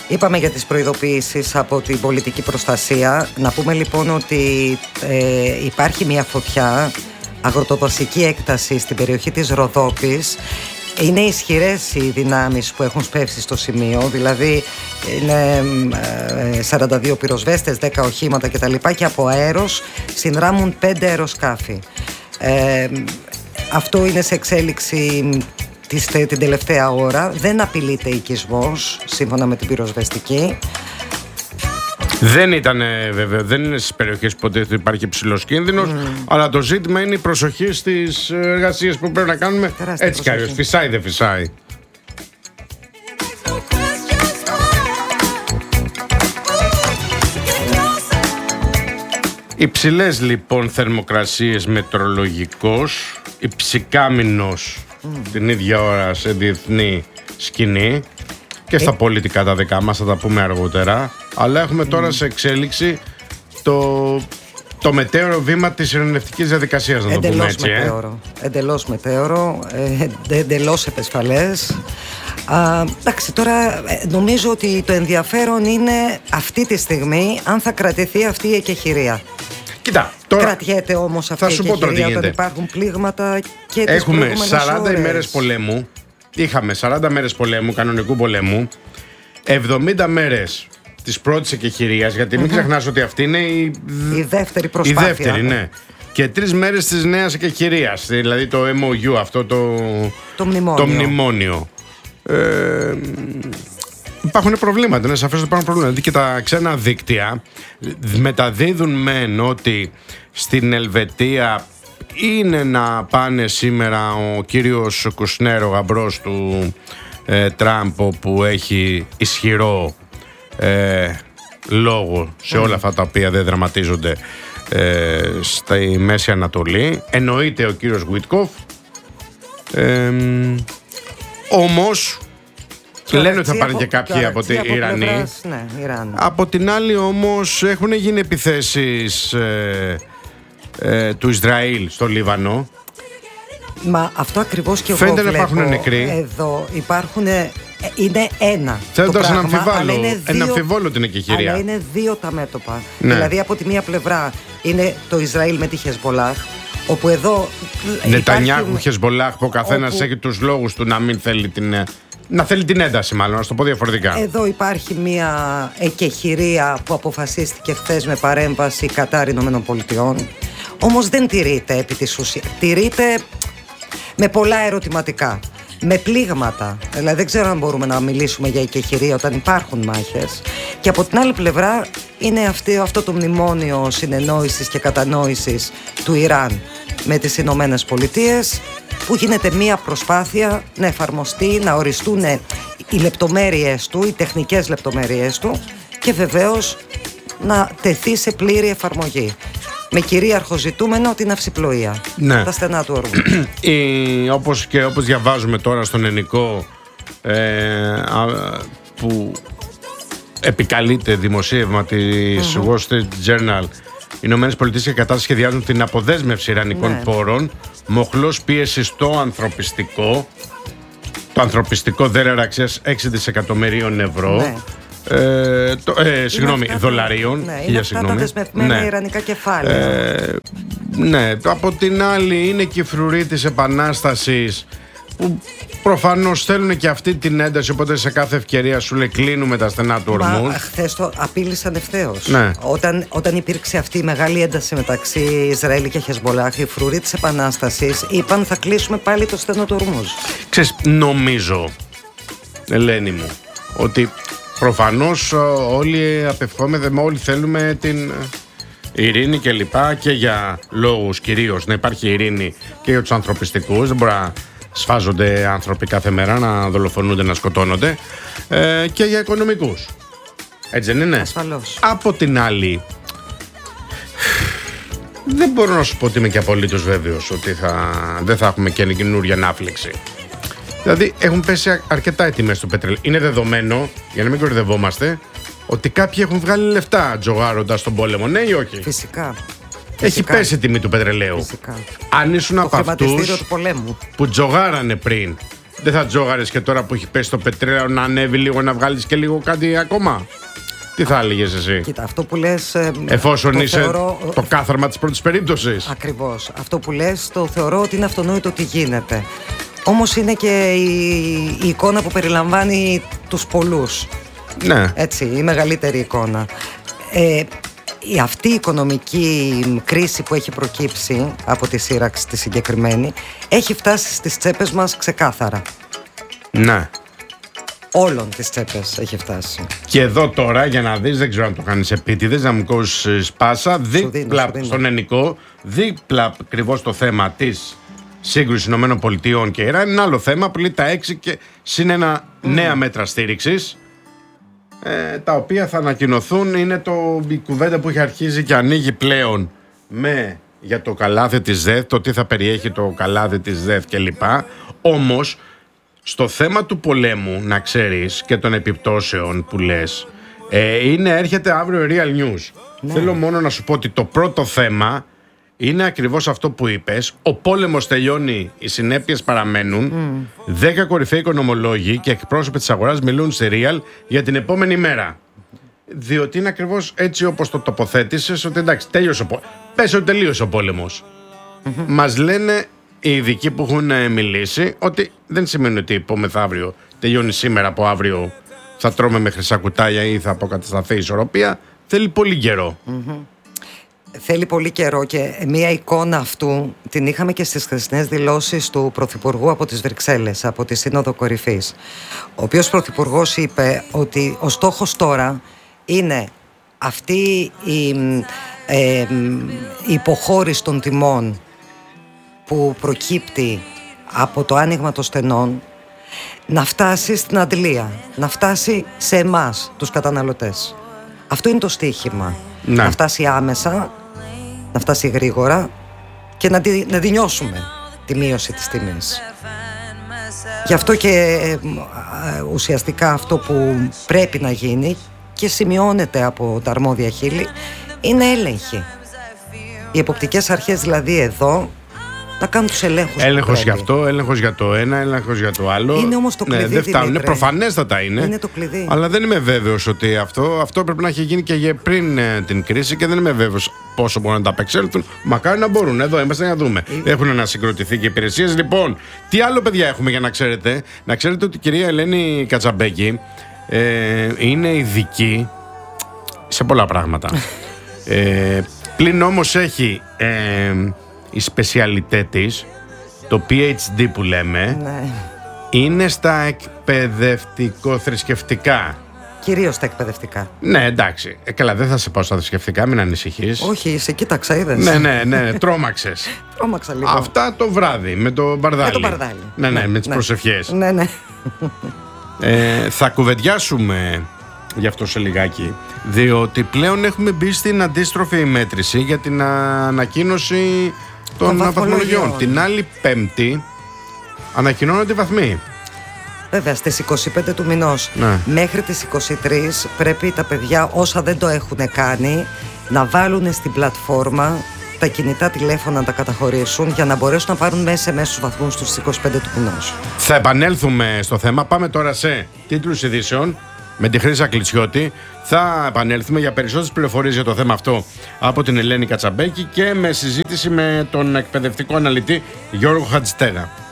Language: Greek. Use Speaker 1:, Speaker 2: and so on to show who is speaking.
Speaker 1: Είπαμε για τις προειδοποιήσεις από την πολιτική προστασία. Να πούμε λοιπόν ότι υπάρχει μια φωτιά αγροτοπασική έκταση στην περιοχή της Ροδόπης. Είναι ισχυρές οι δυνάμεις που έχουν σπεύσει στο σημείο, δηλαδή είναι 42 πυροσβέστες, 10 οχήματα κτλ. Και από αέρος συνδράμουν 5 αεροσκάφη. Αυτό είναι σε εξέλιξη την τελευταία ώρα. Δεν απειλείται οικισμός, σύμφωνα με την πυροσβεστική.
Speaker 2: Δεν ήταν βέβαια, δεν είναι στις περιοχές που υπάρχει υψηλός κίνδυνος, αλλά το ζήτημα είναι η προσοχή στις εργασίες που πρέπει να κάνουμε.
Speaker 1: Τεράστια
Speaker 2: έτσι κι αλλιώς, φυσάει δεν φυσάει. Υψηλές λοιπόν θερμοκρασίες μετρολογικός, υψηκάμινος την ίδια ώρα σε διεθνή σκηνή και στα πολιτικά τα δικά μας, θα τα πούμε αργότερα. Αλλά έχουμε τώρα σε εξέλιξη το μετέωρο βήμα της ειρηνευτικής διαδικασίας, να το πούμε έτσι.
Speaker 1: Εντελώς μετέωρο, εντελώς επεσφαλές. Εντάξει, τώρα νομίζω ότι το ενδιαφέρον είναι αυτή τη στιγμή αν θα κρατηθεί αυτή η εκεχηρία.
Speaker 2: Κοίτα, τώρα
Speaker 1: κρατιέται όμως αυτή η εκεχηρία όταν υπάρχουν πλήγματα και τις
Speaker 2: έχουμε 40
Speaker 1: ώρες.
Speaker 2: ημέρες πολέμου. Είχαμε 40 μέρες πολέμου, κανονικού πολέμου, 70 μέρες της πρώτης εκεχηρίας, γιατί μην ξεχνάς ότι αυτή είναι η
Speaker 1: δεύτερη προσπάθεια.
Speaker 2: Η δεύτερη, ναι. Και 3 μέρες της νέας εκεχηρίας, δηλαδή το MOU, αυτό το μνημόνιο. Υπάρχουν προβλήματα, είναι σαφές ότι υπάρχουν προβλήματα. Δηλαδή και τα ξένα δίκτυα μεταδίδουν μεν ότι στην Ελβετία είναι να πάνε σήμερα ο κύριος Κουσνέρ, ο γαμπρός του Τραμπ, που έχει ισχυρό λόγο σε όλα αυτά τα οποία δεν δραματίζονται στη Μέση Ανατολή. Εννοείται ο κύριος Γουίτκοφ. Όμως λένε ότι θα πάρουν και κάποιοι από την Ιρανή.
Speaker 1: Ναι, Ιράν.
Speaker 2: Από την άλλη όμως έχουν γίνει επιθέσεις του Ισραήλ στο Λίβανο.
Speaker 1: Μα αυτό ακριβώς και εγώ
Speaker 2: φαίνεται
Speaker 1: βλέπω.
Speaker 2: Να υπάρχουν νεκροί.
Speaker 1: Εδώ υπάρχουν. Είναι ένα.
Speaker 2: Θέλοντας να αμφιβόλω την εκεχηρία.
Speaker 1: Αλλά είναι δύο τα μέτωπα.
Speaker 2: Ναι.
Speaker 1: Δηλαδή από τη μία πλευρά είναι το Ισραήλ με τη Χεσμπολάχ, όπου εδώ.
Speaker 2: Νετανιάχου, Χεσμπολάχ, που ο καθένας έχει τους λόγους του να μην θέλει να θέλει την ένταση, μάλλον, να το πω διαφορετικά.
Speaker 1: Εδώ υπάρχει μια εκεχηρία που αποφασίστηκε χθες με παρέμβαση κατά Ηνωμένων Πολιτειών. Όμως δεν τηρείται επί της ουσίας. Τηρείται με πολλά ερωτηματικά. Με πλήγματα. Δηλαδή δεν ξέρω αν μπορούμε να μιλήσουμε για εκεχηρία όταν υπάρχουν μάχες. Και από την άλλη πλευρά είναι αυτό το μνημόνιο συνεννόησης και κατανόησης του Ιράν με τις Ηνωμένες Πολιτείες, που γίνεται μία προσπάθεια να εφαρμοστεί, να οριστούν οι λεπτομέρειες του, οι τεχνικές λεπτομέρειες του και βεβαίως να τεθεί σε πλήρη εφαρμογή. Με κυρίαρχο ζητούμενο την αυσιπλοεία.
Speaker 2: Ναι.
Speaker 1: Τα στενά του όρου.
Speaker 2: Όπως διαβάζουμε τώρα στον Ενικό, που επικαλείται δημοσίευμα της Wall Street Journal, οι Ηνωμένες Πολιτείες και Κατάρ σχεδιάζουν την αποδέσμευση ιρανικών πόρων, μοχλός πίεση στο ανθρωπιστικό. Το ανθρωπιστικό δέρερα αξίας 6 δισεκατομμυρίων ευρώ.
Speaker 1: Ναι.
Speaker 2: Δολαρίων.
Speaker 1: Ναι, είναι αυτά τα δεσμευμένα ιρανικά κεφάλαια.
Speaker 2: Ναι, από την άλλη είναι και οι φρουροί της Επανάστασης, που προφανώς θέλουν και αυτή την ένταση, οπότε σε κάθε ευκαιρία σου λέει κλείνουμε τα στενά του ορμούς.
Speaker 1: Χθες το απείλησαν ευθέως.
Speaker 2: Ναι.
Speaker 1: Όταν υπήρξε αυτή η μεγάλη ένταση μεταξύ Ισραήλ και Χεσμπολάχ, οι φρουροί της Επανάστασης είπαν θα κλείσουμε πάλι το στενό του ορμούς.
Speaker 2: Ξέρεις, νομίζω, Ελένη μου, ότι προφανώς όλοι απευχόμεθα, όλοι θέλουμε την ειρήνη και λοιπά, και για λόγους κυρίως να υπάρχει ειρήνη και για τους ανθρωπιστικούς. Δεν μπορεί να σφάζονται άνθρωποι κάθε μέρα, να δολοφονούνται, να σκοτώνονται, και για οικονομικούς. Έτσι δεν είναι?
Speaker 1: Ασφαλώς.
Speaker 2: Από την άλλη, δεν μπορώ να σου πω ότι είμαι και απολύτως βέβαιος ότι δεν θα έχουμε και καινούργια ανάφλεξη. Δηλαδή έχουν πέσει αρκετά οι τιμές του πετρελαίου. Είναι δεδομένο, για να μην κορυδευόμαστε, ότι κάποιοι έχουν βγάλει λεφτά τζογάροντας τον πόλεμο, ναι ή όχι?
Speaker 1: Φυσικά.
Speaker 2: Έχει πέσει η τιμή του πετρελαίου.
Speaker 1: Φυσικά.
Speaker 2: Αν ήσουν από αυτούς
Speaker 1: του πολέμου
Speaker 2: που τζογάρανε πριν Δεν θα τζόγαρες και τώρα που έχει πέσει το πετρέλαιο να ανέβει λίγο, να βγάλεις και λίγο κάτι ακόμα? Τι θα έλεγες εσύ?
Speaker 1: Κοίτα, αυτό που λες...
Speaker 2: Εφόσον είσαι το κάθαρμα της πρώτης περίπτωσης.
Speaker 1: Ακριβώς. Αυτό που λες το θεωρώ ότι είναι αυτονόητο ότι γίνεται. Όμως είναι και η εικόνα που περιλαμβάνει τους πολλούς.
Speaker 2: Ναι.
Speaker 1: Έτσι, η μεγαλύτερη εικόνα. Αυτή η οικονομική κρίση που έχει προκύψει από τη σύραξη τη συγκεκριμένη έχει φτάσει στις τσέπες μας ξεκάθαρα.
Speaker 2: Ναι.
Speaker 1: Όλων τις τσέπες έχει φτάσει.
Speaker 2: Και εδώ τώρα, για να δεις, δεν ξέρω αν το κάνεις επίτηδες, να μου κόσεις πάσα, δίπλα στον Ενικό, δίπλα ακριβώς το θέμα της σύγκρουσης ΗΠΑ και Ιράν, είναι άλλο θέμα που λέει τα 6 και συν ένα νέα μέτρα στήριξης, τα οποία θα ανακοινωθούν. Είναι η κουβέντα που έχει αρχίσει και ανοίγει πλέον για το καλάθι της ΔΕΘ, το τι θα περιέχει το καλάθι της ΔΕΘ κλπ. Όμως, στο θέμα του πολέμου, να ξέρεις, και των επιπτώσεων που λες, έρχεται αύριο Real News. Ναι. Θέλω μόνο να σου πω ότι το πρώτο θέμα είναι ακριβώς αυτό που είπες. Ο πόλεμος τελειώνει, οι συνέπειες παραμένουν. 10 κορυφαίοι οικονομολόγοι και εκπρόσωποι της αγοράς μιλούν σε Real για την επόμενη μέρα. Διότι είναι ακριβώς έτσι όπως το τοποθέτησες, ότι εντάξει, πες ότι τελείωσε ο πόλεμος. Μας λένε οι ειδικοί που έχουν μιλήσει ότι δεν σημαίνει ότι μεθαύριο τελειώνει σήμερα, από αύριο θα τρώμε με χρυσά κουτάλια ή θα αποκατασταθεί η ισορροπία. Θέλει πολύ καιρό.
Speaker 1: Θέλει πολύ καιρό και μία εικόνα αυτού την είχαμε και στις χθεσινές δηλώσεις του Πρωθυπουργού από τις Βρυξέλλες, από τη Σύνοδο Κορυφής. Ο οποίος Πρωθυπουργός είπε ότι ο στόχος τώρα είναι αυτή η υποχώρηση των τιμών που προκύπτει από το άνοιγμα των στενών να φτάσει στην αντλία, να φτάσει σε εμάς τους καταναλωτές. Αυτό είναι το στοίχημα. Να φτάσει άμεσα, να φτάσει γρήγορα και να τη νιώσουμε τη μείωση της τιμής. Γι' αυτό και ουσιαστικά αυτό που πρέπει να γίνει και σημειώνεται από τα αρμόδια χείλη είναι έλεγχοι. Οι εποπτικές αρχές δηλαδή εδώ να κάνουν τους ελέγχους.
Speaker 2: Έλεγχος για αυτό, έλεγχος για το ένα, έλεγχος για το άλλο.
Speaker 1: Είναι όμως το κλειδί.
Speaker 2: Δεν φτάνουν. Προφανέστατα είναι.
Speaker 1: Είναι το κλειδί.
Speaker 2: Αλλά δεν είμαι βέβαιος ότι αυτό πρέπει να έχει γίνει και πριν την κρίση και δεν είμαι βέβαιος πόσο μπορούν να τα απεξέλθουν. Μακάρι να μπορούν. Εδώ είμαστε να δούμε. Έχουν να συγκροτηθεί και υπηρεσίες. Λοιπόν, τι άλλο, παιδιά, έχουμε για να ξέρετε? Να ξέρετε ότι η κυρία Ελένη Κατσαμπέκη είναι ειδική σε πολλά πράγματα. Πλην όμως έχει η σπεσιαλιτέ της, το PhD που λέμε, είναι στα εκπαιδευτικό-θρησκευτικά.
Speaker 1: Κυρίως στα εκπαιδευτικά.
Speaker 2: Ναι, εντάξει. Καλά, δεν θα σε πάω στα θρησκευτικά, μην ανησυχείς.
Speaker 1: Όχι, σε κοίταξα, είδες.
Speaker 2: Ναι, τρόμαξες.
Speaker 1: Τρόμαξα λίγο.
Speaker 2: Αυτά το βράδυ, με το μπαρδάλι.
Speaker 1: Με το μπαρδάλι.
Speaker 2: Ναι, με τις προσευχές.
Speaker 1: Ναι.
Speaker 2: Θα κουβεντιάσουμε γι' αυτό σε λιγάκι, διότι πλέον έχουμε μπει στην αντίστροφη μέτρηση για την ανακοίνωση των βαθμολογιών. Την άλλη Πέμπτη ανακοινώνονται οι βαθμοί.
Speaker 1: Βέβαια, στις 25 του μηνός. Μέχρι τις 23 πρέπει τα παιδιά, όσα δεν το έχουν κάνει, να βάλουν στην πλατφόρμα τα κινητά τηλέφωνα να τα καταχωρήσουν για να μπορέσουν να πάρουν μέσα στους βαθμούς τους 25 του μηνός. Θα
Speaker 2: επανέλθουμε στο θέμα. Πάμε τώρα σε τίτλους ειδήσεων με τη Χρύσα Κλιτσιώτη. Θα επανέλθουμε για περισσότερες πληροφορίες για το θέμα αυτό από την Ελένη Κατσαμπέκη και με συζήτηση με τον εκπαιδευτικό αναλυτή Γιώργο Χατζητέγα.